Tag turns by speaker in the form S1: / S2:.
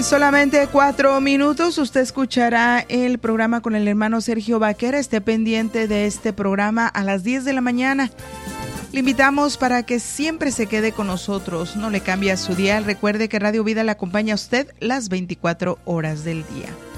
S1: solamente 4 minutos usted escuchará el programa con el hermano Sergio Baquera. Esté pendiente de este programa a las 10 de la mañana. Le invitamos para que siempre se quede con nosotros, no le cambie a su día. Recuerde que Radio Vida le acompaña a usted las 24 horas del día.